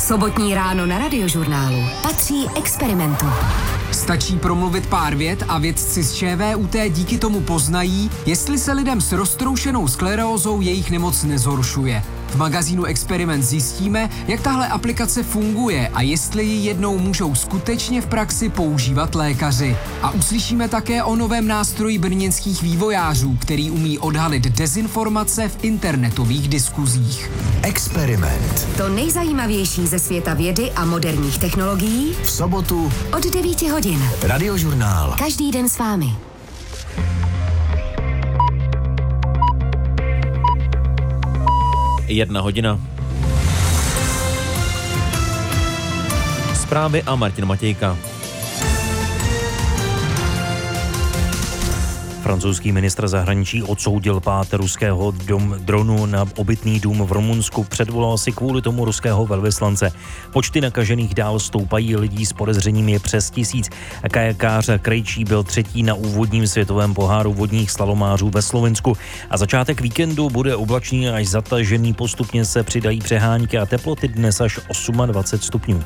Sobotní ráno na Radiožurnálu patří experimentu. Stačí promluvit pár vět a vědci z ČVUT díky tomu poznají, jestli se lidem s roztroušenou sklerózou jejich nemoc nezhoršuje. V magazínu Experiment zjistíme, jak tahle aplikace funguje a jestli ji jednou můžou skutečně v praxi používat lékaři. A uslyšíme také o novém nástroji brněnských vývojářů, který umí odhalit dezinformace v internetových diskuzích. Experiment. To nejzajímavější ze světa vědy a moderních technologií V sobotu od 9 hodin. Radiožurnál. Každý den s vámi. Jedna hodina. Zprávy a Martin Matějka. Francouzský ministr zahraničí odsoudil pád ruského dronu na obytný dům v Rumunsku. Předvolal si kvůli tomu ruského velvyslance. Počty nakažených dál stoupají, lidí s podezřením je přes 1000. Kajakář Krejčí byl třetí na úvodním světovém poháru vodních slalomářů ve Slovinsku. A začátek víkendu bude oblačný až zatažený, postupně se přidají přehánky a teploty dnes až 28 stupňů.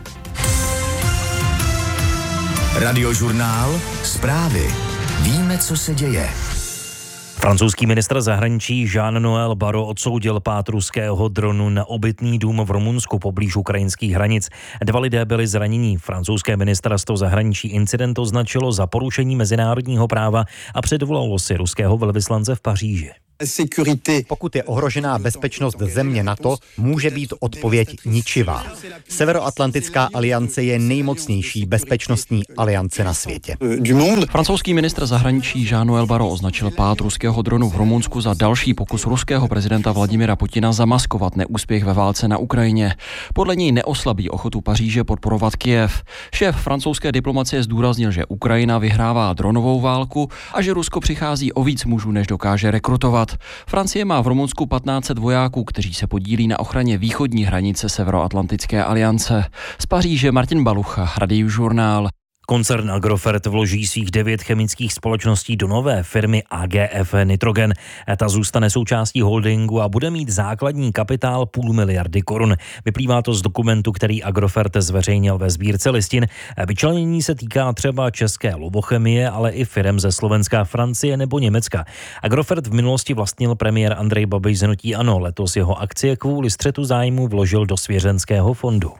Radiožurnál. Zprávy. Víme, co se děje. Francouzský ministr zahraničí Jean-Noël Barrot odsoudil pád ruského dronu na obytný dům v Rumunsku poblíž ukrajinských hranic. 2 lidé byli zranění. Francouzské ministerstvo zahraničí incident označilo za porušení mezinárodního práva a předvolalo si ruského velvyslance v Paříži. Pokud je ohrožená bezpečnost země NATO, může být odpověď ničivá. Severoatlantická aliance je nejmocnější bezpečnostní aliance na světě. Francouzský ministr zahraničí Jean-Noël Barrot označil pád ruského dronu v Rumunsku za další pokus ruského prezidenta Vladimira Putina zamaskovat neúspěch ve válce na Ukrajině. Podle něj neoslabí ochotu Paříže podporovat Kyjev. Šéf francouzské diplomacie zdůraznil, že Ukrajina vyhrává dronovou válku a že Rusko přichází o víc mužů, než dokáže rekrutovat. Francie má v Rumunsku 1500 vojáků, kteří se podílí na ochraně východní hranice Severoatlantické aliance. Z Paříže Martin Balucha, Radiožurnál. Koncern Agrofert vloží svých 9 chemických společností do nové firmy AGF Nitrogen. Ta zůstane součástí holdingu a bude mít základní kapitál 500 miliardy korun. Vyplývá to z dokumentu, který Agrofert zveřejnil ve sbírce listin. Vyčlenění se týká třeba české Lovochemie, ale i firem ze Slovenska, Francie nebo Německa. Agrofert v minulosti vlastnil premiér Andrej Babiš z hnutí ANO. Letos jeho akcie kvůli střetu zájmu vložil do svěřenského fondu.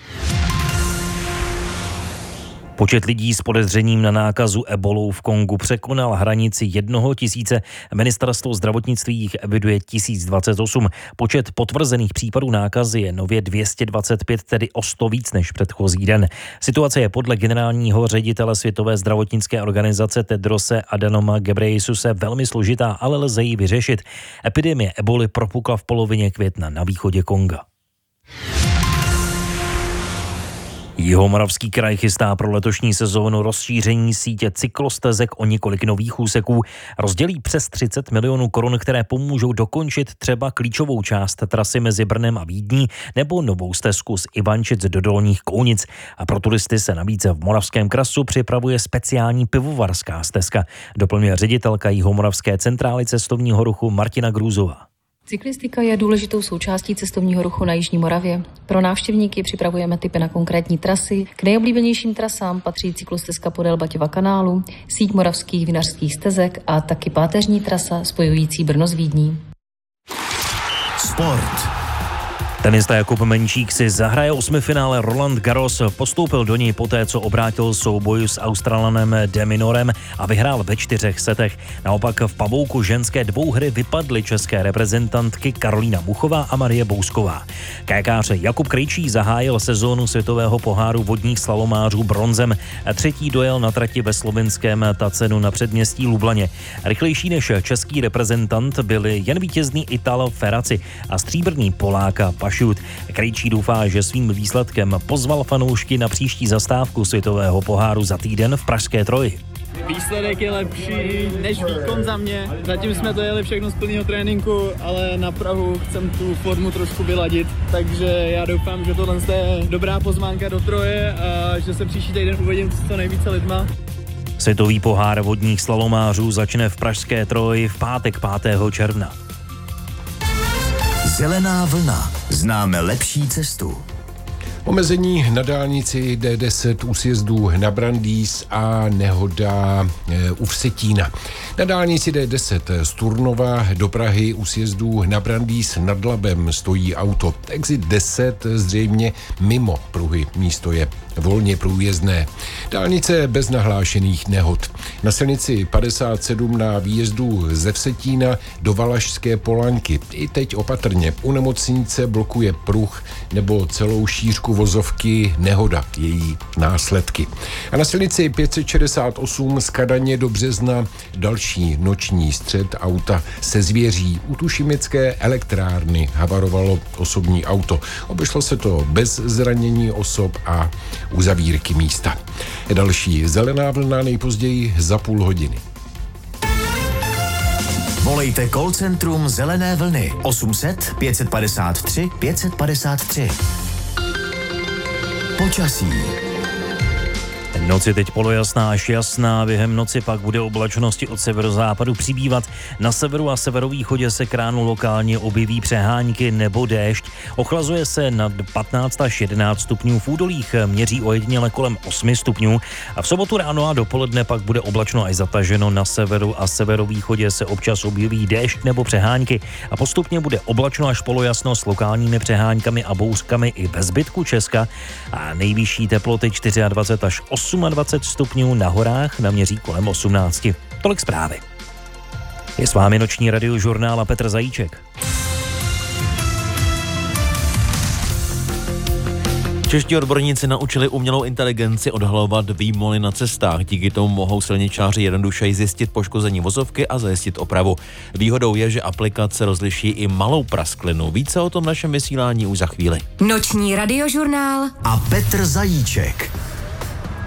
Počet lidí s podezřením na nákazu ebolou v Kongu překonal hranici 1000. Ministerstvo zdravotnictví jich eviduje 1028. Počet potvrzených případů nákazy je nově 225, tedy o 100 víc než předchozí den. Situace je podle generálního ředitele Světové zdravotnické organizace Tedrose Adhanoma Ghebreyesusese velmi složitá, ale lze ji vyřešit. Epidemie eboly propukla v polovině května na východě Konga. Jihomoravský kraj chystá pro letošní sezónu rozšíření sítě cyklostezek o několik nových úseků. Rozdělí přes 30 milionů korun, které pomůžou dokončit třeba klíčovou část trasy mezi Brnem a Vídní nebo novou stezku z Ivančic do Dolních Kounic. A pro turisty se navíc v Moravském Krasu připravuje speciální pivovarská stezka, doplňuje ředitelka Jihomoravské centrály cestovního ruchu Martina Grůzová. Cyklistika je důležitou součástí cestovního ruchu na Jižní Moravě. Pro návštěvníky připravujeme tipy na konkrétní trasy. K nejoblíbenějším trasám patří cyklostezka podél Baťova kanálu, síť moravských vinařských stezek a taky páteřní trasa spojující Brno s Vídní. Sport. Tenista Jakub Menčík si zahraje 8finále Roland Garros. Postoupil do něj poté, co obrátil souboj s Australanem De Minorem a vyhrál ve 4 setech. Naopak v pavouku ženské dvouhry vypadly české reprezentantky Karolína Buchová a Marie Bousková. Kajakář Jakub Krejčí zahájil sezónu světového poháru vodních slalomářů bronzem. Třetí dojel na trati ve slovinském Tacenu na předměstí Lublaně. Rychlejší než český reprezentant byli jen vítězný Ital Ferraci a stříbrný Polák Pašut. Krejčí doufá, že svým výsledkem pozval fanoušky na příští zastávku světového poháru za týden v pražské Troji. Výsledek je lepší než výkon za mě. Zatím jsme to jeli všechno z plného tréninku, ale na Prahu chcem tu formu trošku vyladit, takže já doufám, že tohle je dobrá pozvánka do Troje a že se příští týden uvidím s co nejvíce lidma. Světový pohár vodních slalomářů začne v pražské Troji v pátek 5. června. Zelená vlna. Známe lepší cestu. Omezení na dálnici D10 u sjezdu na Brandýs a nehoda u Vsetína. Na dálnici D10 z Turnova do Prahy u sjezdu na Brandýs nad Labem stojí auto. Exit 10 zřejmě mimo pruhy. Místo je volně průjezdné. Dálnice bez nahlášených nehod. Na silnici 57 na výjezdu ze Vsetína do Valašské Polanky. I teď opatrně. U nemocnice blokuje pruh nebo celou šířku vozovky nehoda, její následky. A na silnici 568 z Kadaně do Března další noční střet auta se zvěří. U Tušimické elektrárny havarovalo osobní auto. Obešlo se to bez zranění osob a uzavírky místa. Další zelená vlna nejpozději za půl hodiny. Volejte call centrum Zelené vlny 800 553 553. Počasí. Noc je teď polojasná až jasná, během noci pak bude oblačnosti od severozápadu přibývat. Na severu a severovýchodě se k ránu lokálně objeví přehánky nebo déšť. Ochlazuje se nad 15 až 11 stupňů, v údolích měří ojediněle kolem 8 stupňů a v sobotu ráno a dopoledne pak bude oblačno až zataženo. Na severu a severovýchodě se občas objeví déšť nebo přehánky a postupně bude oblačno až polojasno s lokálními přehánkami a bouřkami i ve zbytku Česka a nejvyšší teploty 24 až 28 stupňů, na horách naměří kolem 18. Tolik zprávy. Je s vámi noční radiožurnál a Petr Zajíček. Čeští odborníci naučili umělou inteligenci odhalovat výmoly na cestách. Díky tomu mohou silničáři jednodušeji zjistit poškození vozovky a zajistit opravu. Výhodou je, že aplikace rozliší i malou prasklinu. Více o tom našem vysílání už za chvíli. Noční radiožurnál a Petr Zajíček.